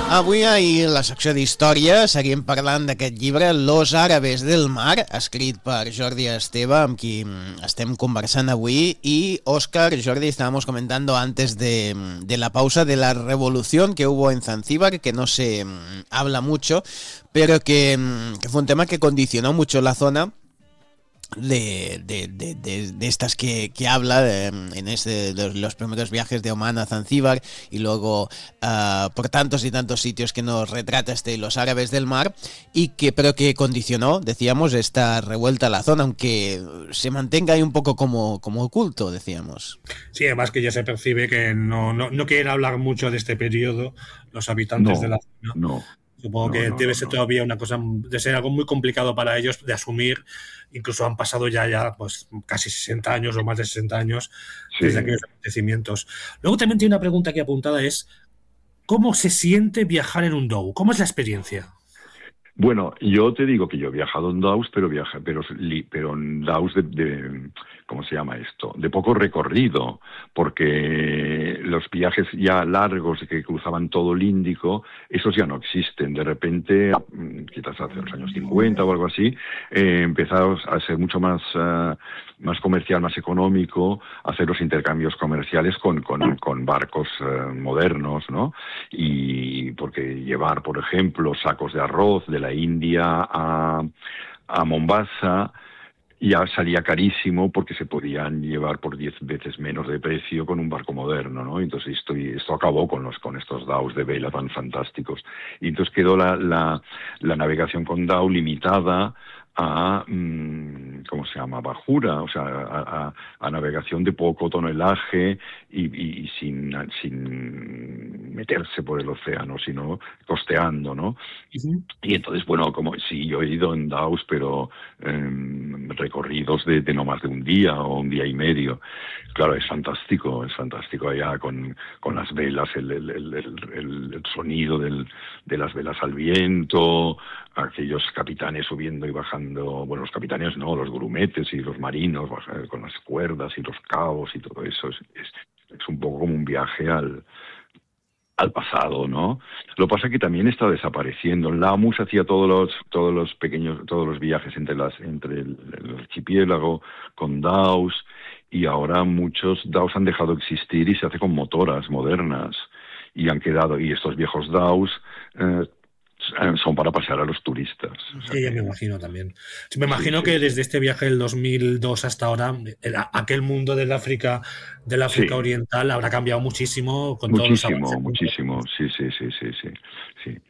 Avui a la secció d'Història seguim parlant d'aquest llibre Los árabes del mar, escrit per Jordi Esteve, amb qui estem conversant avui. Y Óscar, Jordi, estábamos comentando antes de la pausa de la revolución que hubo en Zanzíbar, que no se habla mucho, pero que fue un tema que condicionó mucho la zona de estas que habla en los primeros viajes de Oman a Zanzíbar y luego por tantos y tantos sitios que nos retrata Los árabes del mar, y pero que condicionó, decíamos, esta revuelta a la zona, aunque se mantenga ahí un poco como oculto, decíamos. Sí, además que ya se percibe que no quieren hablar mucho de este periodo los habitantes de la zona. Supongo que debe ser todavía una cosa, de ser algo muy complicado para ellos de asumir. Incluso han pasado ya pues casi 60 años o más de 60 años desde aquellos acontecimientos. Luego también tiene una pregunta aquí apuntada, es ¿cómo se siente viajar en un dhow? ¿Cómo es la experiencia? Bueno, yo te digo que yo he viajado en dhows, pero en dhows ¿cómo se llama esto? De poco recorrido, porque los viajes ya largos que cruzaban todo el Índico, esos ya no existen. De repente, quizás hace los años 50 o algo así, empezaron a ser mucho más comercial, más económico, hacer los intercambios comerciales con barcos modernos, ¿no? Y porque llevar, por ejemplo, sacos de arroz de la India a Mombasa ya salía carísimo, porque se podían llevar por 10 veces menos de precio con un barco moderno, ¿no? Entonces esto acabó con estos dhows de vela tan fantásticos. Y entonces quedó la navegación con dhow limitada a, ¿cómo se llama?, bajura, o sea, a navegación de poco tonelaje y sin meterse por el océano, sino costeando, ¿no? Uh-huh. Y entonces, bueno, sí, yo he ido en dhows, pero recorridos de no más de un día o un día y medio. Claro, es fantástico allá con las velas, el sonido de las velas al viento, aquellos capitanes subiendo y bajando, bueno, los capitanes no, los grumetes y los marinos con las cuerdas y los cabos y todo eso. Es un poco como un viaje al pasado, ¿no? Lo que pasa es que también está desapareciendo. Lamus hacía todos los viajes entre el archipiélago con dhows, y ahora muchos dhows han dejado de existir y se hace con motoras modernas, y estos viejos dhows son para pasear a los turistas. Sí, ya me imagino también. Me imagino que desde este viaje del 2002 hasta ahora, aquel mundo del África Oriental habrá cambiado muchísimo. Con muchísimo, sí.